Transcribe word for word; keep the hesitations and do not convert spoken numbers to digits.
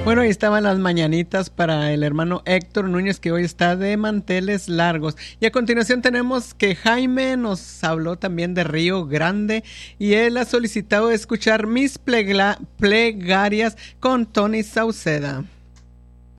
Bueno, ahí estaban las mañanitas para el hermano Héctor Núñez, que hoy está de manteles largos. Y a continuación tenemos que Jaime nos habló también de Río Grande y él ha solicitado escuchar mis plegla- plegarias con Tony Sauceda.